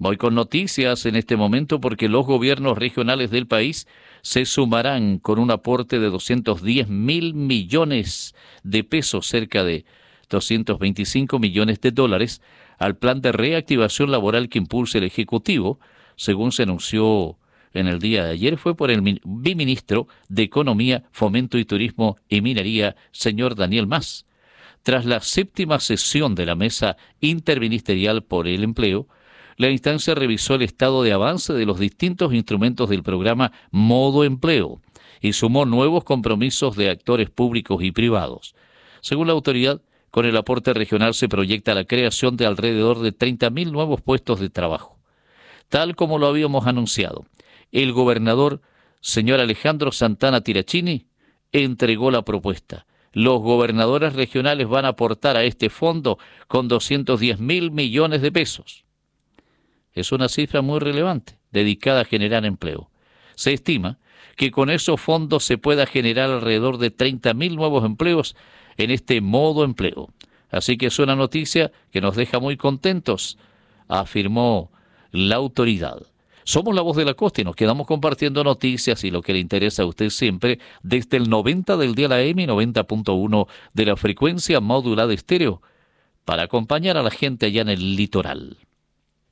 Voy con noticias en este momento porque los gobiernos regionales del país se sumarán con un aporte de 210.000 millones de pesos, cerca de 225 millones de dólares, al plan de reactivación laboral que impulsa el Ejecutivo, según se anunció en el día de ayer. Fue por el viceministro de Economía, Fomento y Turismo y Minería, señor Daniel Mas. Tras la séptima sesión de la Mesa Interministerial por el Empleo, la instancia revisó el estado de avance de los distintos instrumentos del programa Modo Empleo y sumó nuevos compromisos de actores públicos y privados. Según la autoridad, con el aporte regional se proyecta la creación de alrededor de 30.000 nuevos puestos de trabajo. Tal como lo habíamos anunciado, el gobernador, señor Alejandro Santana Tirachini, entregó la propuesta. Los gobernadores regionales van a aportar a este fondo con 210.000 millones de pesos. Es una cifra muy relevante, dedicada a generar empleo. Se estima que con esos fondos se pueda generar alrededor de 30.000 nuevos empleos en este modo empleo. Así que es una noticia que nos deja muy contentos, afirmó la autoridad. Somos la voz de la costa y nos quedamos compartiendo noticias y lo que le interesa a usted siempre desde el 90 del día la M y 90.1 de la frecuencia modulada estéreo para acompañar a la gente allá en el litoral.